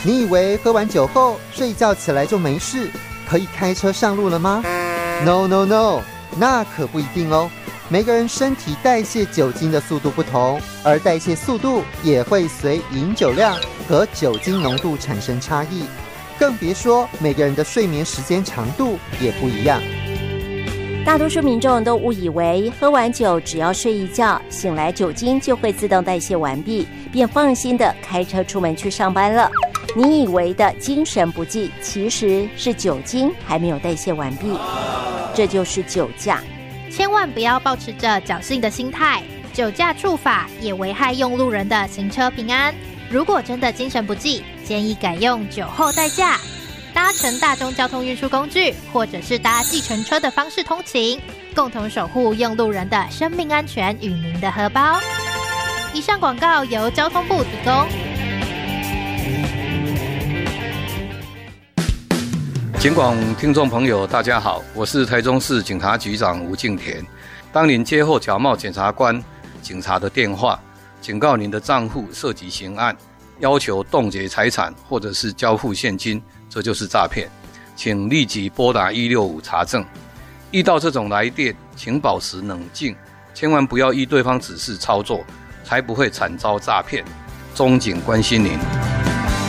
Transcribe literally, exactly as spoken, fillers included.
你以为喝完酒后睡一觉起来就没事，可以开车上路了吗？ No No No， 那可不一定哦。每个人身体代谢酒精的速度不同，而代谢速度也会随饮酒量和酒精浓度产生差异，更别说每个人的睡眠时间长度也不一样。 大多数民众都误以为喝完酒只要睡一觉，醒来酒精就会自动代谢完毕，便放心的开车出门去上班了。你以为的精神不济，其实是酒精还没有代谢完毕，这就是酒驾。 千万不要抱持着侥幸的心态，酒驾触法也危害用路人的行车平安。如果真的精神不济，建议改用酒后代驾，搭乘大众交通运输工具，或者是搭计程车的方式通勤，共同守护用路人的生命安全与您的荷包。以上广告由交通部提供。 警广听众朋友大家好，我是台中市警察局长吴敬田。当您接获假冒检察官、警察的电话，警告您的账户涉及刑案，要求冻结财产或者是交付现金，这就是诈骗，请立即拨打一六五查证。遇到这种来电，请保持冷静，千万不要依对方指示操作，才不会惨遭诈骗。中警关心您。